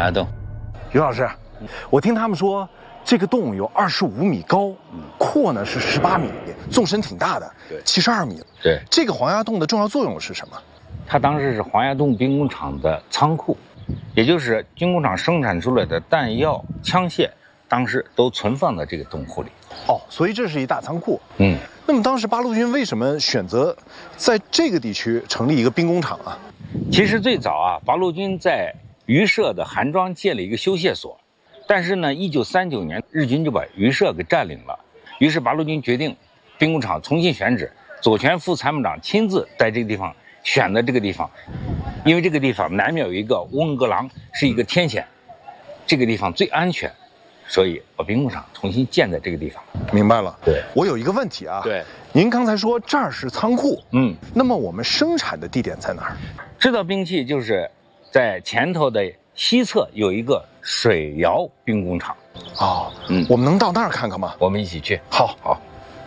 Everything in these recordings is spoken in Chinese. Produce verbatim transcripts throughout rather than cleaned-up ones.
黄崖洞。 于老师，我听他们说，这个洞有二十五米高，阔呢是十八米，纵深挺大的， 对， 七十二米。 对， 这个黄崖洞的重要作用是什么？ 它当时是黄崖洞兵工厂的仓库，也就是军工厂生产出来的弹药、枪械，当时都存放在这个洞窟里。 哦，所以这是一大仓库。 嗯， 那么当时八路军为什么选择在这个地区成立一个兵工厂啊？ 其实最早啊，八路军在榆社的韩庄建了一个修械所，但是呢，一九三九年日军就把榆社给占领了，于是八路军决定兵工厂重新选址，左权副参谋长亲自在这个地方选的这个地方，因为这个地方南面有一个翁格廊，是一个天险，这个地方最安全，所以把兵工厂重新建在这个地方。 明白了。 对， 我有一个问题啊。 对， 您刚才说这儿是仓库， 嗯， 那么我们生产的地点在哪儿？ 制造兵器就是在前头的西侧有一个水窑兵工厂。 哦， 嗯， 我们能到那儿看看吗？ 我们一起去。 好， 好。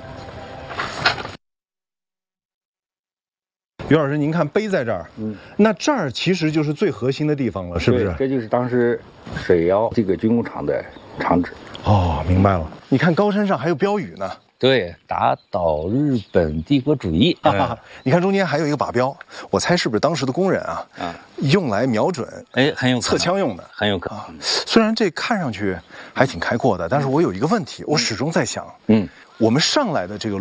于老师，您看碑在这儿，嗯，那这儿其实就是最核心的地方了，是不是？ 这就是当时水窑这个军工厂的厂址。 哦，明白了。你看高山上还有标语呢。 对，打倒日本帝国主义。 哈哈，你看中间还有一个靶标，我猜是不是当时的工人啊？啊，用来瞄准， 哎，很有测枪用的， 很有可能。 啊，虽然这看上去还挺开阔的，但是我有一个问题，我始终在想，嗯，我们上来的这个